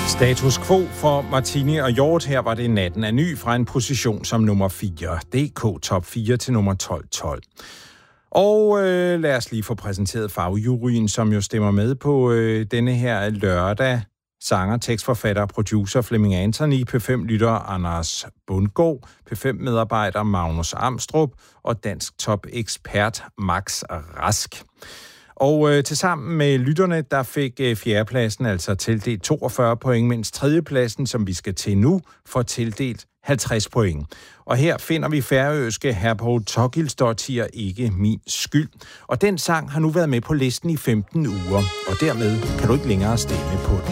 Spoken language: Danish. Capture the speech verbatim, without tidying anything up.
Status quo for Martini og Hjort. Her var det natten af ny fra en position som nummer fire. D K top fire til nummer tolv tolv. Og øh, lad os lige få præsenteret fagjuryen, som jo stemmer med på øh, denne her lørdag. Sanger, tekstforfatter og producer Flemming Anthony, P fem-lytter Anders Bundgaard, P fem-medarbejder Magnus Amstrup og dansk top-ekspert Max Rask. Og øh, tilsammen med lytterne, der fik øh, fjerdepladsen altså tildelt toogfyrre point, mens tredjepladsen, som vi skal til nu, får tildelt halvtreds point. Og her finder vi færøske Herborg Togilsdottir Ikke min skyld. Og den sang har nu været med på listen i femten uger, og dermed kan du ikke længere stemme på den.